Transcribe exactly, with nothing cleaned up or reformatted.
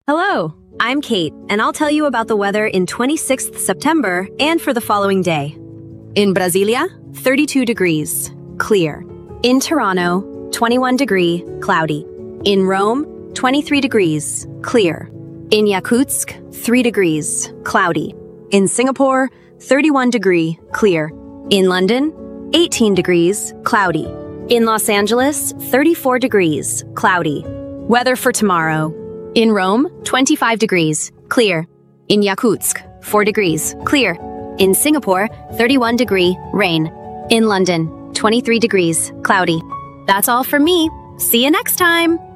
Hello, I'm Kate, and I'll tell you about the weather in twenty-sixth September and for the following day. In Brasilia, thirty-two degrees, clear. In Toronto, twenty-one degree, cloudy. In Rome, twenty-three degrees, clear. In Yakutsk, three degrees, cloudy. In Singapore, thirty-one degree, clear. In London, eighteen degrees, cloudy. In Los Angeles, thirty-four degrees, cloudy. Weather for tomorrow. In Rome, twenty-five degrees, clear. In Yakutsk, four degrees, clear. In Singapore, thirty-one degree, rain. In London, twenty-three degrees, cloudy. That's all from me. See you next time!